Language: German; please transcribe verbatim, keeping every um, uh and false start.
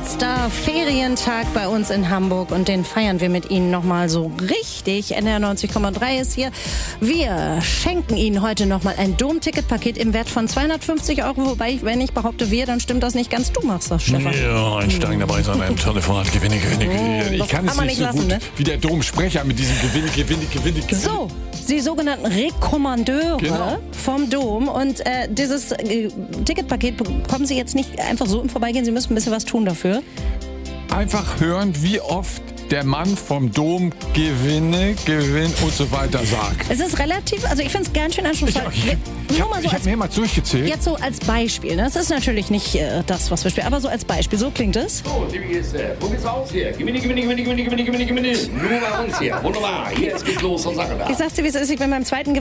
letzter Ferientag bei uns in Hamburg und den feiern wir mit Ihnen nochmal so richtig. N R neunzig Komma drei ist hier. Wir schenken Ihnen heute nochmal ein Dom-Ticket-Paket im Wert von zweihundertfünfzig Euro. Wobei, wenn ich behaupte wir, dann stimmt das nicht ganz. Du machst das, Stefan. Ja, einsteigen dabei sein beim Telefonat. Gewinne, gewinne, gewinne. Oh, Ich das kann kann es man nicht nicht so lassen, gut ne? wie der Domsprecher mit diesem Gewinne, gewinne, gewinne, gewinne. So, die sogenannten Rekommandeure Genau. vom Dom. Und äh, dieses äh, Ticketpaket bekommen Sie jetzt nicht einfach so im Vorbeigehen. Sie müssen ein bisschen was tun dafür. Einfach hören, wie oft der Mann vom Dom Gewinne, Gewinn und so weiter sagt. Es ist relativ, also ich finde es ganz schön Ich, anspruchsvoll. ich, ich Nur habe mal so hab als, mehrmals durchgezählt. jetzt so als Beispiel. Ne? Das ist natürlich nicht äh, das, was wir spielen, aber so als Beispiel. So klingt es. So, liebe Gäste, wo geht's aus hier? Gewinne, gewinne, gewinne, gewinne, gewinne, gewinne, gewinne. Nur bei uns hier. Wunderbar. Hier, jetzt geht's los zur Sache da. Ich sag's dir, wie es ist. Ich bin beim zweiten